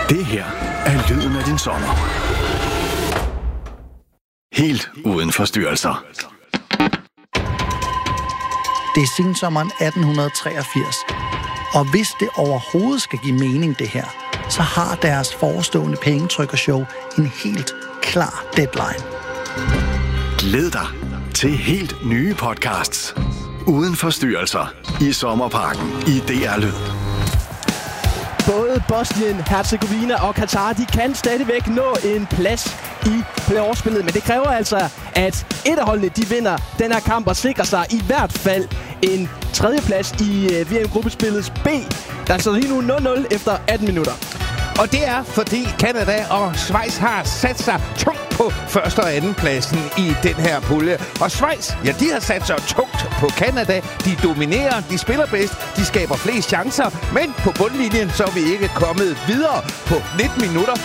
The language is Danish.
Det her er lyden af din sommer. Helt uden forstyrrelser. Det er sensommeren 1883. Og hvis det overhovedet skal give mening, det her, så har deres forestående pengetrykkershow en helt klar deadline. Glæd dig til helt nye podcasts. Uden forstyrrelser i Sommerparken i DR Lyd. Både Bosnien, Herzegovina og Katar, de kan stadigvæk nå en plads i playoff-spillet. Men det kræver altså, at et af holdene, de vinder den her kamp og sikrer sig i hvert fald en tredjeplads i VM-gruppespillets B. Der står lige nu 0-0 efter 18 minutter. Og det er, fordi Canada og Schweiz har sat sig tungt på første og anden pladsen i den her pulje. Og Schweiz, ja, de har sat sig tungt på Canada. De dominerer, de spiller bedst, de skaber flest chancer. Men på bundlinjen, så er vi ikke kommet videre. På 19 minutter,